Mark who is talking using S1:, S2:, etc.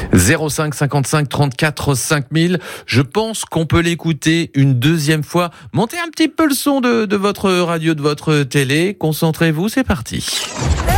S1: 05 55 34 5000. Je pense qu'on peut l'écouter une deuxième fois. Montez un petit peu le son de votre radio, de votre télé. Concentrez-vous, c'est parti.